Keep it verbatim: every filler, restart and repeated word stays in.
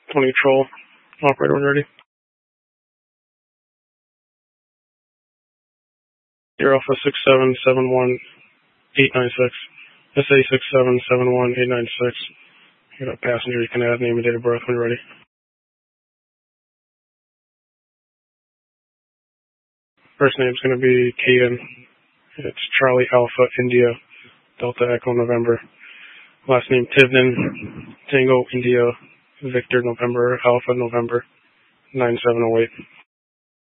twenty Troll. Operator when ready. Air Alpha six seven seven one eight nine six. S A six seven seven one eight nine six. You got a passenger you can add, name and date of birth when ready. First name's going to be Caden. It's Charlie Alpha India Delta Echo November. Last name Tivnan Tango India Victor November Alpha November nine seven zero eight.